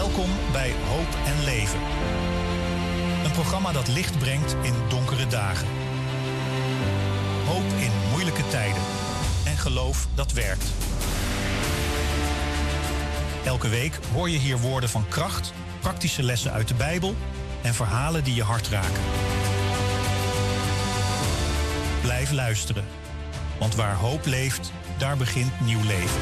Welkom bij Hoop en Leven. Een programma dat licht brengt in donkere dagen. Hoop in moeilijke tijden. En geloof dat werkt. Elke week hoor je hier woorden van kracht, praktische lessen uit de Bijbel en verhalen die je hart raken. Blijf luisteren, want waar hoop leeft, daar begint nieuw leven.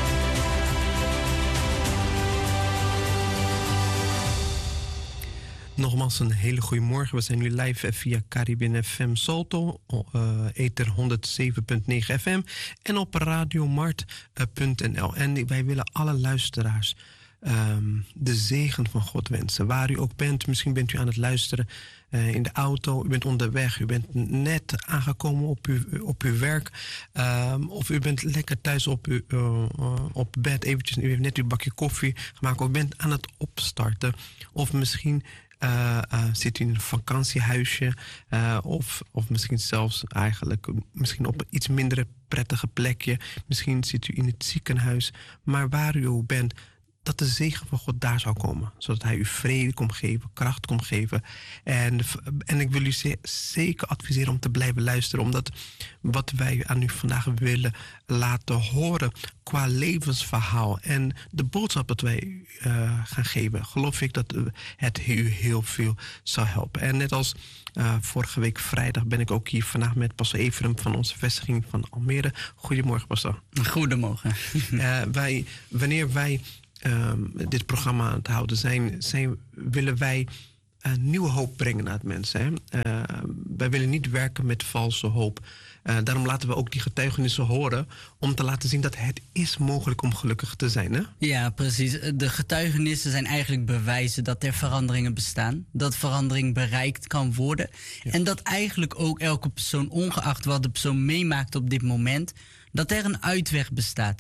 Nogmaals een hele goede morgen. We zijn nu live via Caribbean FM Salto, ether 107.9 FM en op radiomart.nl. En wij willen alle luisteraars de zegen van God wensen. Waar u ook bent, misschien bent u aan het luisteren in de auto, u bent onderweg, u bent net aangekomen op uw werk, of u bent lekker thuis op bed, eventjes, u heeft net uw bakje koffie gemaakt, of u bent aan het opstarten, of misschien zit u in een vakantiehuisje, of misschien zelfs eigenlijk misschien op een iets minder prettige plekje. Misschien zit u in het ziekenhuis. Maar waar u ook bent, dat de zegen van God daar zou komen. Zodat hij u vrede komt geven, kracht komt geven. En ik wil u zeker adviseren om te blijven luisteren. Omdat wat wij aan u vandaag willen laten horen qua levensverhaal en de boodschap dat wij gaan geven, geloof ik dat het u heel veel zal helpen. En net als vorige week vrijdag ben ik ook hier vandaag met pastor Efrem van onze vestiging van Almere. Goedemorgen, pastor. Goedemorgen. Wanneer wij dit programma aan het houden zijn willen wij nieuwe hoop brengen naar het mensen. Wij willen niet werken met valse hoop. Daarom laten we ook die getuigenissen horen om te laten zien dat het is mogelijk om gelukkig te zijn. Hè? Ja, precies. De getuigenissen zijn eigenlijk bewijzen dat er veranderingen bestaan. Dat verandering bereikt kan worden. Ja. En dat eigenlijk ook elke persoon, ongeacht wat de persoon meemaakt op dit moment, dat er een uitweg bestaat.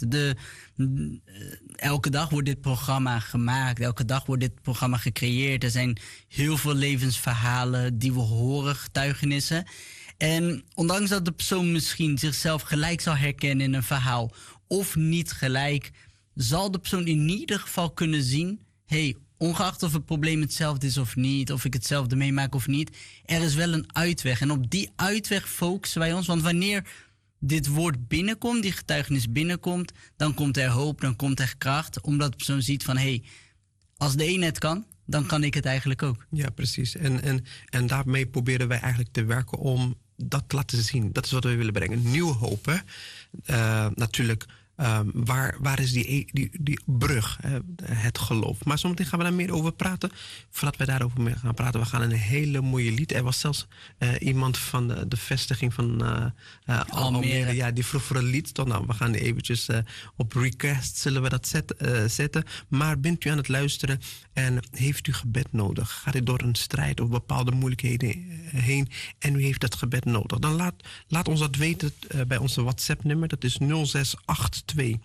Elke dag wordt dit programma gemaakt. Elke dag wordt dit programma gecreëerd. Er zijn heel veel levensverhalen die we horen, getuigenissen. En ondanks dat de persoon misschien zichzelf gelijk zal herkennen in een verhaal of niet gelijk, zal de persoon in ieder geval kunnen zien, ongeacht of het probleem hetzelfde is of niet, of ik hetzelfde meemaak of niet, er is wel een uitweg. En op die uitweg focussen wij ons, want wanneer dit woord binnenkomt, die getuigenis binnenkomt, dan komt er hoop, dan komt er kracht, omdat de persoon ziet van, als de een het kan, dan kan ik het eigenlijk ook. Ja, precies. En daarmee proberen wij eigenlijk te werken om dat te laten zien. Dat is wat we willen brengen. Nieuwe hoop, hè? Natuurlijk, waar is die brug, het geloof? Maar zometeen gaan we daar meer over praten. Voordat we daarover meer gaan praten, we gaan een hele mooie lied. Er was zelfs iemand van de vestiging van Almere. Ja, die vroeg voor een lied. Toch, nou, we gaan eventjes op request zullen we dat zetten. Maar bent u aan het luisteren en heeft u gebed nodig? Gaat u door een strijd of bepaalde moeilijkheden heen en u heeft dat gebed nodig? Dan laat ons dat weten bij onze WhatsApp-nummer. Dat is 0682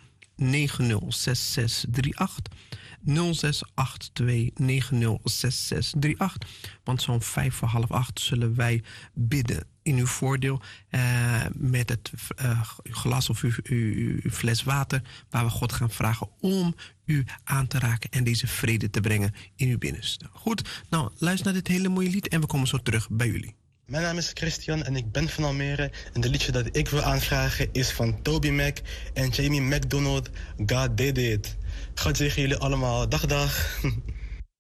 906638. 0682 906638. Want zo'n 7:45 zullen wij bidden in uw voordeel met het glas of uw fles water, waar we God gaan vragen om u aan te raken en deze vrede te brengen in uw binnenste. Goed, nou luister naar dit hele mooie lied en we komen zo terug bij jullie. Mijn naam is Christian en ik ben van Almere. En de liedje dat ik wil aanvragen is van Toby Mac en Jamie McDonald, God Did It. God zegen jullie allemaal. Dag, dag.